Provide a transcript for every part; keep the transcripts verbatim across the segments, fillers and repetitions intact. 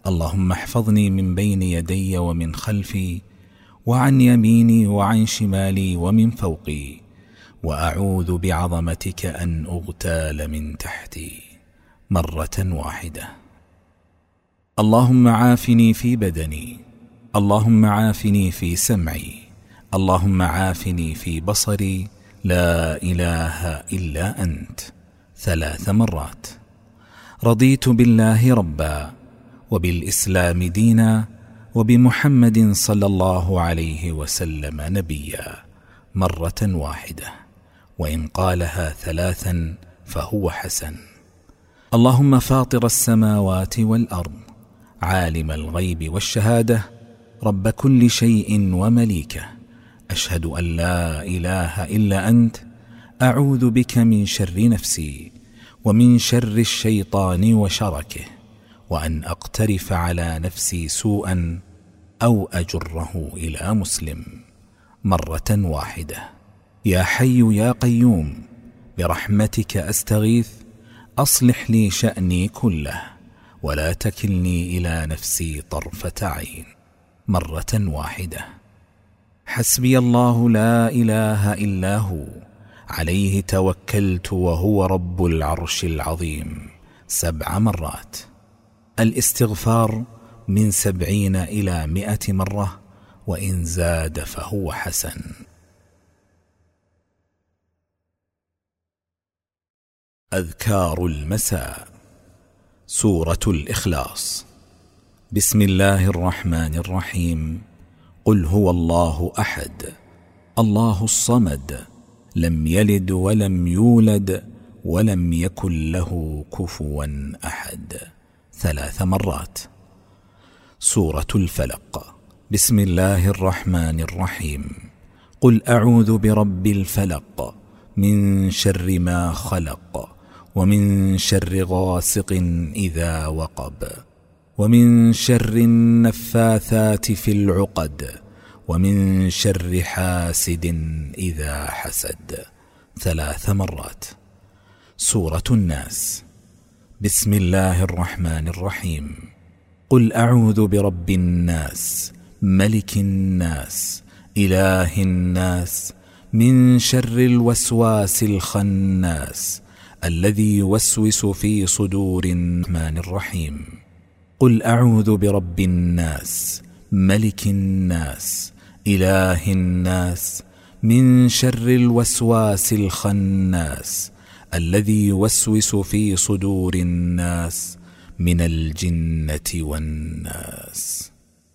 اللهم احفظني من بين يدي ومن خلفي وعن يميني وعن شمالي ومن فوقي، وأعوذ بعظمتك أن أغتال من تحتي، مرة واحدة. اللهم عافني في بدني، اللهم عافني في سمعي، اللهم عافني في بصري، لا إله إلا أنت، ثلاث مرات. رضيت بالله ربا، وبالإسلام دينا، وبمحمد صلى الله عليه وسلم نبيا، مرة واحدة، وإن قالها ثلاثا فهو حسن. اللهم فاطر السماوات والأرض، عالم الغيب والشهادة، رب كل شيء ومليكه، أشهد أن لا إله إلا أنت، أعوذ بك من شر نفسي ومن شر الشيطان وشركه، وأن أقترف على نفسي سوءا أو أجره إلى مسلم، مرة واحدة. يا حي يا قيوم، برحمتك أستغيث، أصلح لي شأني كله، ولا تكلني إلى نفسي طرفة عين، مرة واحدة. حسبي الله لا إله إلا هو، عليه توكلت وهو رب العرش العظيم، سبع مرات. الاستغفار من سبعين إلى مئة مرة، وإن زاد فهو حسن. أذكار المساء. سورة الإخلاص. بسم الله الرحمن الرحيم. قل هو الله أحد، الله الصمد، لم يلد ولم يولد ولم يكن له كفوا أحد، ثلاث مرات. سورة الفلق. بسم الله الرحمن الرحيم. قل أعوذ برب الفلق، من شر ما خلق، ومن شر غاسق إذا وقب، ومن شر النفاثات في العقد، ومن شر حاسد إذا حسد، ثلاث مرات. سورة الناس. بسم الله الرحمن الرحيم. قل أعوذ برب الناس، ملك الناس، إله الناس، من شر الوسواس الخناس، الذي يوسوس في صدور الرحمن الرحيم. قل أعوذ برب الناس، ملك الناس، إله الناس، من شر الوسواس الخناس، الذي يوسوس في صدور الناس، من الجنة والناس.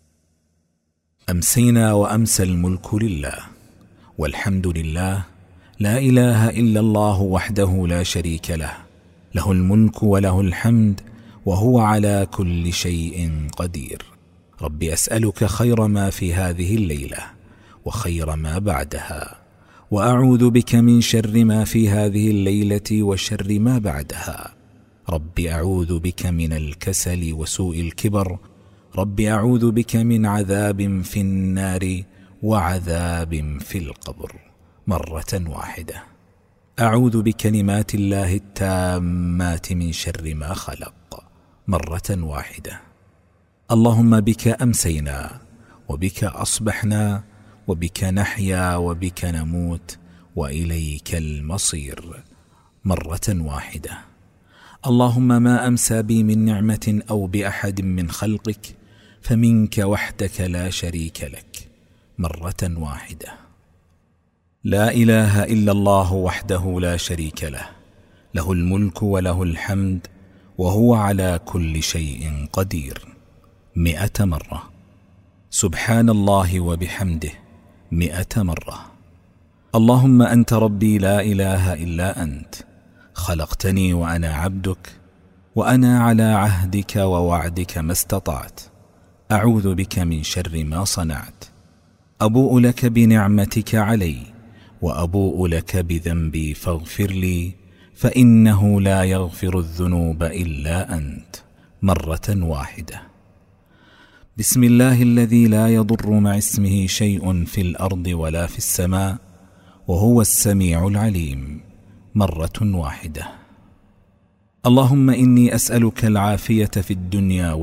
أمسينا وأمسى الملك لله، والحمد لله، لا إله إلا الله وحده لا شريك له، له الملك وله الحمد، وهو على كل شيء قدير. رب أسألك خير ما في هذه الليلة وخير ما بعدها، وأعوذ بك من شر ما في هذه الليلة وشر ما بعدها. رب أعوذ بك من الكسل وسوء الكبر، رب أعوذ بك من عذاب في النار وعذاب في القبر، مرة واحدة. أعوذ بكلمات الله التامات من شر ما خلق، مرة واحدة. اللهم بك أمسينا، وبك أصبحنا، وبك نحيا، وبك نموت، وإليك المصير، مرة واحدة. اللهم ما أمسى بي من نعمة أو بأحد من خلقك فمنك وحدك لا شريك لك، مرة واحدة. لا إله إلا الله وحده لا شريك له، له الملك وله الحمد، وهو على كل شيء قدير، مئة مرة. سبحان الله وبحمده، مئة مرة. اللهم أنت ربي لا إله إلا أنت، خلقتني وأنا عبدك، وأنا على عهدك ووعدك ما استطعت. أعوذ بك من شر ما صنعت. أبوء لك بنعمتك علي، وأبوء لك بذنبي فاغفر لي، فإنه لا يغفر الذنوب إلا أنت، مرة واحدة. بسم الله الذي لا يضر مع اسمه شيء في الأرض ولا في السماء، وهو السميع العليم، مرة واحدة. اللهم إني أسألك العافية في الدنيا